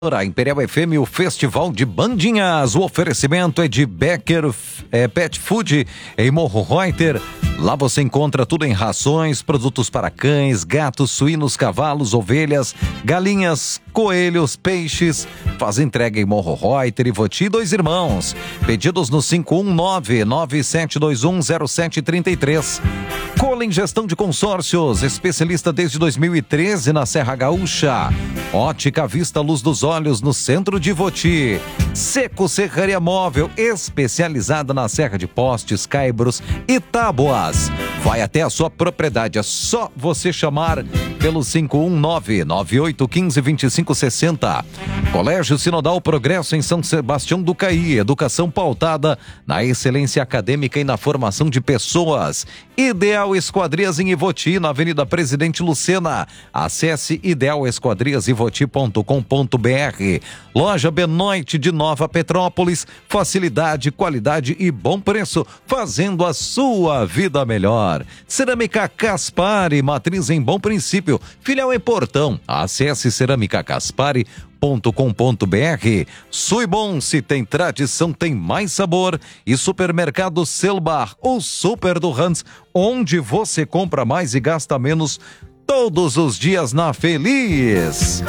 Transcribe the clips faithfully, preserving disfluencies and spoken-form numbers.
A Imperial F M, o Festival de Bandinhas. O oferecimento é de Becker é, Pet Food em Morro Reuter. Lá você encontra tudo em rações, produtos para cães, gatos, suínos, cavalos, ovelhas, galinhas, coelhos, peixes. Faz entrega em Morro Reuter e Voti, dois irmãos. Pedidos no cinco um nove, nove sete dois um, zero sete três três. Colin Gestão de Consórcios, especialista desde dois mil e treze na Serra Gaúcha. Ótica Vista Luz dos Olhos no centro de Voti. Seco Serraria Móvel, especializada na Serra de Postes, Caibros e Tábuas. Vai até a sua propriedade, é só você chamar pelo cinco um nove, nove oito um cinco, dois cinco seis zero. Colégio Sinodal Progresso em São Sebastião do Caí, educação pautada na excelência acadêmica e na formação de pessoas. Ideal Esquadrias em Ivoti, na Avenida Presidente Lucena. Acesse ideal esquadrias ivoti ponto com ponto br. Loja Benoit de Nova Petrópolis, facilidade, qualidade e bom preço, fazendo a sua vida melhor. Cerâmica Caspari, matriz em Bom Princípio, filial em Portão. Acesse cerâmica caspari ponto com ponto br. Suibon, se tem tradição, tem mais sabor. E Supermercado Selbar, o super do Hans, onde você compra mais e gasta menos todos os dias na Feliz.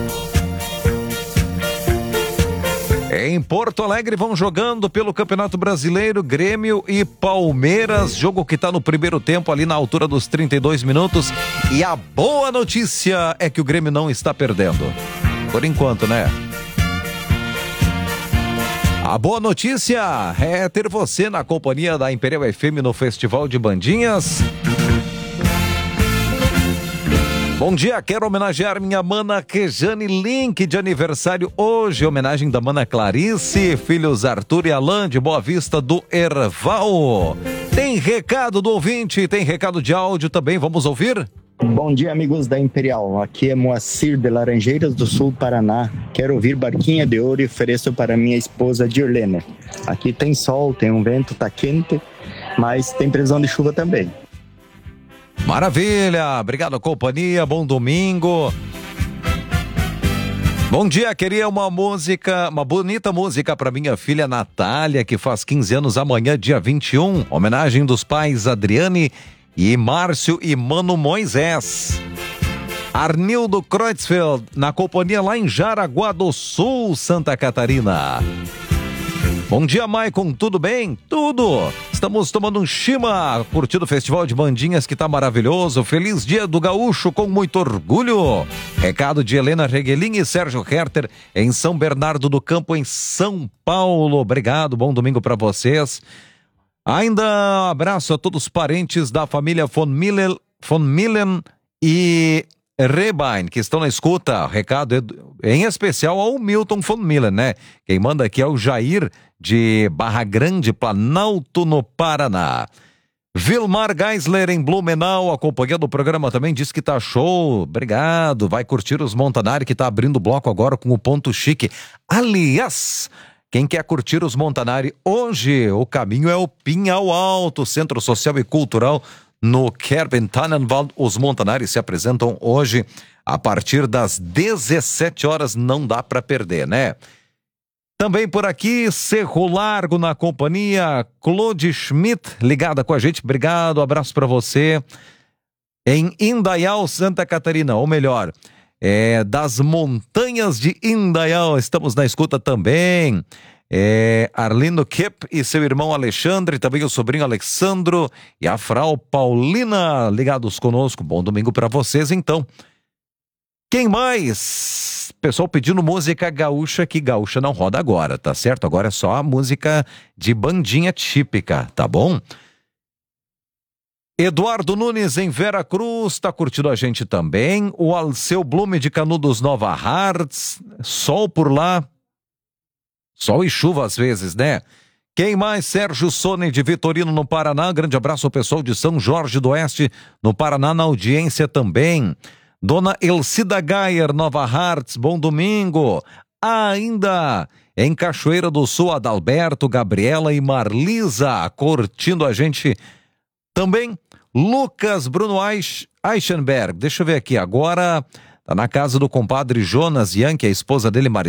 Em Porto Alegre vão jogando pelo Campeonato Brasileiro Grêmio e Palmeiras, jogo que está no primeiro tempo ali na altura dos trinta e dois minutos, e a boa notícia é que o Grêmio não está perdendo. Por enquanto, né? A boa notícia é ter você na companhia da Imperial F M no Festival de Bandinhas. Bom dia, quero homenagear minha mana Rejane Link de aniversário hoje. Homenagem da mana Clarice, filhos Arthur e Alan de Boa Vista do Erval. Tem recado do ouvinte, tem recado de áudio também, vamos ouvir? Bom dia, amigos da Imperial. Aqui é Moacir de Laranjeiras do Sul, Paraná. Quero ouvir Barquinha de Ouro e ofereço para minha esposa Dirlene. Aqui tem sol, tem um vento, tá quente, mas tem previsão de chuva também. Maravilha, obrigado companhia, bom domingo. Bom dia, queria uma música, uma bonita música para minha filha Natália, que faz quinze anos amanhã, dia vinte e um. Homenagem dos pais Adriane e Márcio e Mano Moisés. Arnildo Kreutzfeld, na companhia lá em Jaraguá do Sul, Santa Catarina. Bom dia, Maicon, tudo bem? Tudo! Estamos tomando um chima, curtindo o Festival de Bandinhas que tá maravilhoso. Feliz Dia do Gaúcho, com muito orgulho. Recado de Helena Reguelin e Sérgio Herter, em São Bernardo do Campo, em São Paulo. Obrigado, bom domingo para vocês. Ainda abraço a todos os parentes da família von Millen, von Millen e Rebain, que estão na escuta. Recado em especial ao Milton von Millen, né? Quem manda aqui é o Jair, de Barra Grande, Planalto, no Paraná. Vilmar Geisler, em Blumenau, acompanhando o programa também, diz que tá show. Obrigado, vai curtir os Montanari, que tá abrindo o bloco agora com o Ponto Chique. Aliás, quem quer curtir os Montanari hoje, o caminho é o Pinhal Alto, Centro Social e Cultural, no Kerben-Tannenwald. Os Montanari se apresentam hoje a partir das dezessete horas, não dá para perder, né? Também por aqui, Cerro Largo na companhia, Claude Schmidt, ligada com a gente, obrigado, abraço para você. Em Indaial, Santa Catarina, ou melhor, é, das montanhas de Indaial, estamos na escuta também. É, Arlindo Kep e seu irmão Alexandre, também o sobrinho Alexandro e a frau Paulina, ligados conosco. Bom domingo para vocês, então. Quem mais? Pessoal pedindo música gaúcha, que gaúcha não roda agora, tá certo? Agora é só a música de bandinha típica, tá bom? Eduardo Nunes em Vera Cruz, tá curtindo a gente também. O Alceu Blume de Canudos Nova Hartz, sol por lá. Sol e chuva às vezes, né? Quem mais? Sérgio Sone de Vitorino, no Paraná. Grande abraço ao pessoal de São Jorge do Oeste, no Paraná, na audiência também. Dona Elcida Gayer, Nova Hartz, bom domingo. Ainda em Cachoeira do Sul, Adalberto, Gabriela e Marlisa, curtindo a gente também. Lucas Bruno Eichenberg, deixa eu ver aqui, agora tá na casa do compadre Jonas Yankee, a esposa dele, Maricela.